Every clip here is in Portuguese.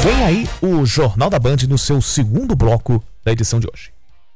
Vem aí o Jornal da Band no seu segundo bloco da edição de hoje.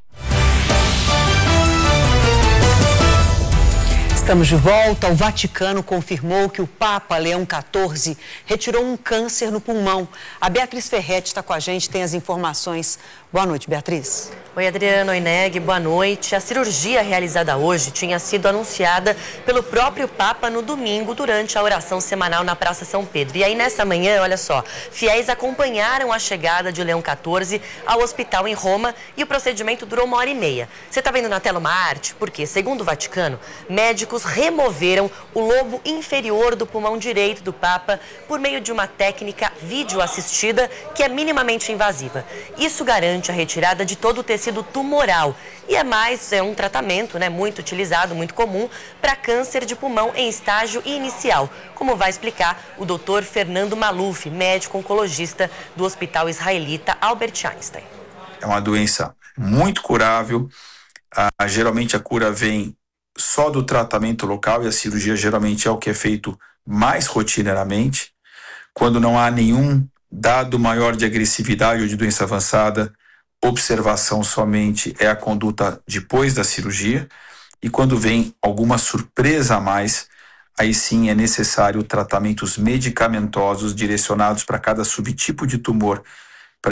Estamos de volta. O Vaticano confirmou que o Papa Leão XIV retirou um câncer no pulmão. A Beatriz Ferretti está com a gente, tem as informações. Boa noite, Beatriz. Oi, Adriana. Oi, Neg. Boa noite. A cirurgia realizada hoje tinha sido anunciada pelo próprio Papa no domingo, durante a oração semanal na Praça São Pedro. E aí, nessa manhã, olha só, fiéis acompanharam a chegada de Leão XIV ao hospital em Roma e o procedimento durou 1h30. Você está vendo na tela uma arte? Porque, segundo o Vaticano, médicos removeram o lobo inferior do pulmão direito do Papa por meio de uma técnica videoassistida que é minimamente invasiva. Isso garante a retirada de todo o tecido tumoral e é um tratamento, muito utilizado, muito comum para câncer de pulmão em estágio inicial, como vai explicar o Dr. Fernando Maluf, médico oncologista do Hospital Israelita Albert Einstein. É uma doença muito curável, geralmente a cura vem só do tratamento local e a cirurgia geralmente é o que é feito mais rotineiramente. Quando não há nenhum dado maior de agressividade ou de doença avançada, observação somente é a conduta depois da cirurgia. E quando vem alguma surpresa a mais, aí sim é necessário tratamentos medicamentosos direcionados para cada subtipo de tumor